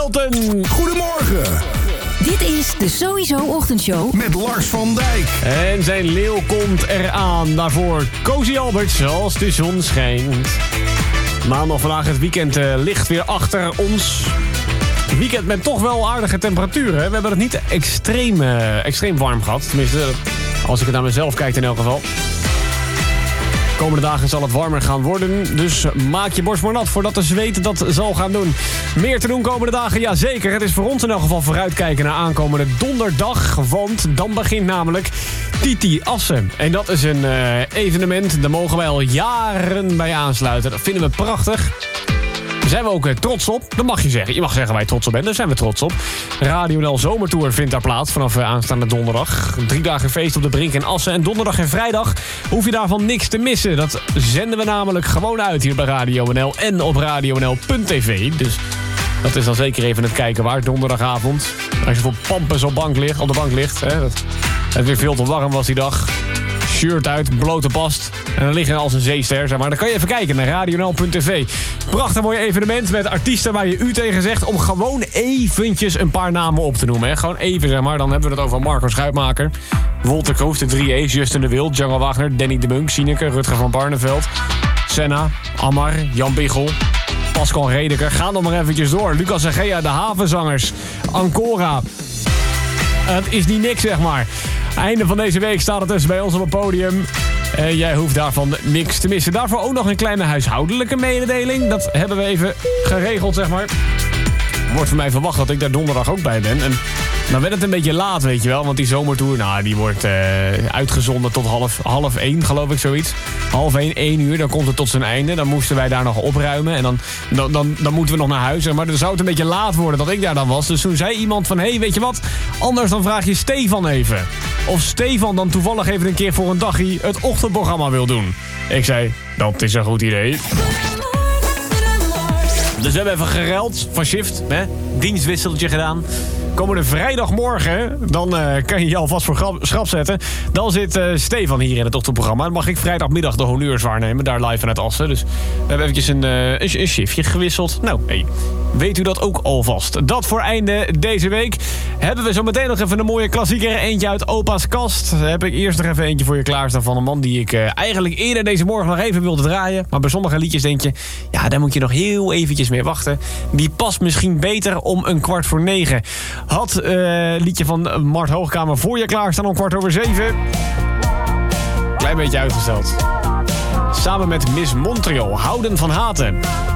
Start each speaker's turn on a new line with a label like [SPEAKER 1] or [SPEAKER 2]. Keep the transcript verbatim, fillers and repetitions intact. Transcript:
[SPEAKER 1] Goedemorgen.
[SPEAKER 2] Dit is de Sowieso Ochtendshow
[SPEAKER 1] met Lars van Dijk.
[SPEAKER 3] En zijn leeuw komt eraan. Daarvoor Cozy Alberts als de zon schijnt. Maandag vandaag het weekend uh, ligt weer achter ons. Weekend met toch wel aardige temperaturen. We hebben het niet extreem, uh, extreem warm gehad. Tenminste, als ik het naar mezelf kijk in elk geval. De komende dagen zal het warmer gaan worden. Dus maak je borst maar nat voordat de zweet dat zal gaan doen. Meer te doen komende dagen? Jazeker. Het is voor ons in elk geval vooruitkijken naar aankomende donderdag. Want dan begint namelijk Titi Assen. En dat is een uh, evenement. Daar mogen wij al jaren bij aansluiten. Dat vinden we prachtig. Daar zijn we ook uh, trots op. Dat mag je zeggen. Je mag zeggen waar je trots op bent. Daar zijn we trots op. Radio N L Zomertour vindt daar plaats vanaf uh, aanstaande donderdag. Drie dagen feest op de Brink in Assen. En donderdag en vrijdag hoef je daarvan niks te missen. Dat zenden we namelijk gewoon uit hier bij Radio N L en op radio n l punt t v. Dus dat is dan zeker even het kijken waar donderdagavond. Als je voor Pampus op, bank ligt, op de bank ligt. Hè, dat het weer veel te warm was die dag. Shirt uit, blote past. En dan liggen als een zeester, zeg maar. Dan kan je even kijken naar radio n l punt t v. Prachtig mooi evenement met artiesten waar je u tegen zegt om gewoon eventjes een paar namen op te noemen. Hè. Gewoon even, zeg maar. Dan hebben we het over Marco Schuitmaker, Wolter Kroes, de drie E's, Justin de Wild, Jungle Wagner, Danny de Munk, Sineke, Rutger van Barneveld, Senna, Ammar, Jan Biggel, Pascal Redeker. Ga nog maar eventjes door. Lucas en Gea, de Havenzangers, Ancora. Het is niet niks, zeg maar. Einde van deze week staat het dus bij ons op het podium. En jij hoeft daarvan niks te missen. Daarvoor ook nog een kleine huishoudelijke mededeling. Dat hebben we even geregeld, zeg maar. Wordt van mij verwacht dat ik daar donderdag ook bij ben. En dan werd het een beetje laat, weet je wel. Want die zomertour, nou, die wordt uh, uitgezonden tot half, half één, geloof ik, zoiets. Half één, één uur, dan komt het tot zijn einde. Dan moesten wij daar nog opruimen. En dan, dan, dan, dan moeten we nog naar huis. Maar dan zou het een beetje laat worden dat ik daar dan was. Dus toen zei iemand van, hé, hey, weet je wat? Anders dan vraag je Stefan even. Of Stefan dan toevallig even een keer voor een dagje het ochtendprogramma wil doen. Ik zei, dat is een goed idee. Dus we hebben even gereld van shift, hè? Dienstwisseltje gedaan. Komende vrijdagmorgen, dan uh, kan je je alvast voor grap, schrap zetten. Dan zit uh, Stefan hier in het ochtendprogramma. Dan mag ik vrijdagmiddag de honneurs waarnemen, daar live vanuit Assen. Dus we hebben eventjes een, uh, een, een shiftje gewisseld. Nou, hey, weet u dat ook alvast. Dat voor einde deze week. Hebben we zo meteen nog even een mooie klassieker. Eentje uit opa's kast. Heb ik eerst nog even eentje voor je klaarstaan van een man die ik uh, eigenlijk eerder deze morgen nog even wilde draaien. Maar bij sommige liedjes denk je, ja, daar moet je nog heel eventjes mee wachten. Die past misschien beter om een kwart voor negen. Had uh, liedje van Mart Hoogkamer voor je klaarstaan om kwart over zeven. Klein beetje uitgesteld. Samen met Miss Montreal, Houden van Haten.